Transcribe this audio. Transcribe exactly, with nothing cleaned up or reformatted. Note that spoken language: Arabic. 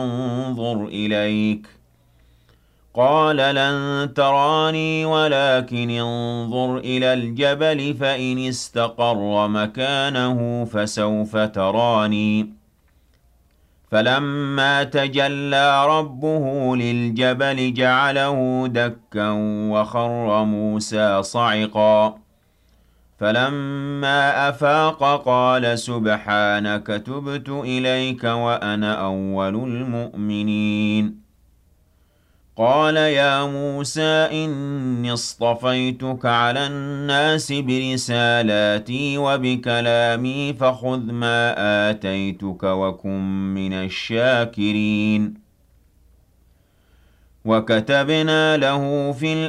انظر إليك قال لن تراني ولكن انظر إلى الجبل فإن استقر مكانه فسوف تراني فلما تجلى ربه للجبل جعله دكا وخر موسى صعقا فلما أفاق قال سبحانك تبت إليك وأنا أول المؤمنين قال يا موسى إني اصطفيتك على الناس برسالاتي وبكلامي فخذ ما آتيتك وكن من الشاكرين وكتبنا له في